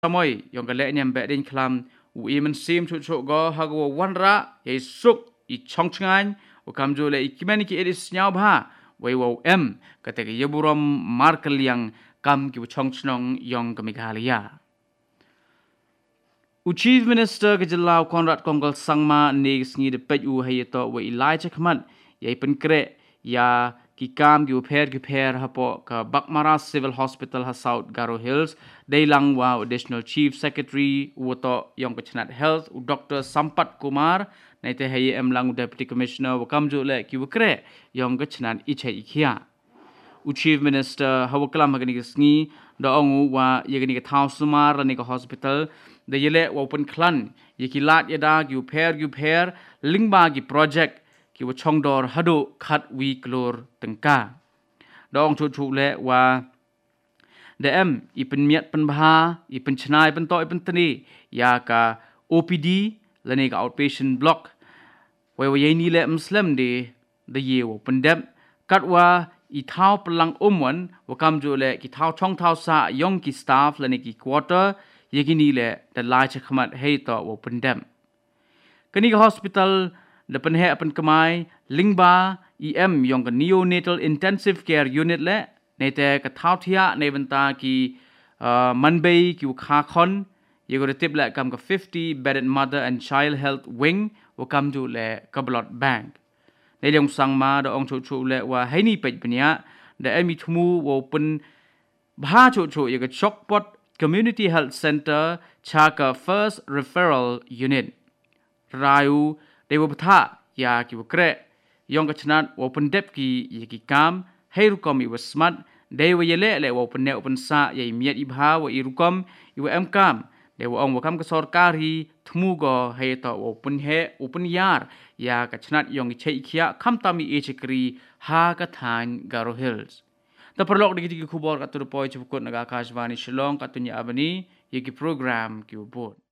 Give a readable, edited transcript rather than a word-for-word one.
Samoy yang galek nyam bedin klam uiman sim chu go hago wanra ye suk I chongchangan ukam jo le ikimani ki edis nyau bha wei wo kata ke yeburam markel yang kam ki chongchnong yang kemikalia. Chief Minister ke Jelau Konrad Kongkol Sangma ni sngi de peju hayeto we Elijah Khamat ye penkre ya ki kam ki upher hapo ka Bakmara Civil Hospital ha South Garo Hills deilang wa Additional Chief Secretary woto yang kechnat health Dr. Sampat Kumar naite haye lang Deputy Commissioner wakam jo le ki wakre yang kechnat ichai ikhia. Chief Minister hawaklam hagani sngi da ongu wa yegani ka thau sumar ni ka hospital de yele open klan yikilat yada gi upher lingba gi project ki wa chongdor hado khat wi klor tengka dong chu le wa de ipen miat pen bha ipen chnai pen to ipen tani ya ka OPD lani ka outpatient block we yeni le muslim de ye open dem katwa I thao pelang umwan wakam jo le ki thao chong thao sa yong ki staff lani ki quarter yegini le the large khamat hei to open dem kani ka hospital le pen he apan kamai lingba yong ka neonatal intensive care unit le nete ka thao thia ne banta ki manbei ki kha khon yego tip le kam ka 50 bedded mother and child health wing wakam jo le ka blood bankในเรื่องสั่งมาดองชูๆและว่าให้นี่เป็นปัญญาแต่มีทมูว่าเป็นบ้าชูๆอย่างกับช็อกพอด Community Health Center ชากับ First Referral Unit รายเดวปทะยากิวเกะยองกับชนะว่าเป็นเด็บกียกิกามให้รุกอมอีวสมัดเดวเยเลและว่าเป็นแนวเป็นสะยายมีดอีบาว่าอีรุกอมอีวกามเดวองว่าคำกสอรการีทมูก็ให้ต่อว่าเป็นเป็นยาร์ยากชนะยองเชยเขียคำตามีเอชกรีฮากทานการ์โรฮิลส์แต่ประหลอกดีที่คุบอร์กัตุรปอยจุกคนนักอาคาชวานิชลองกัตุญญาบันียกิโปรแกรมคิวบอร์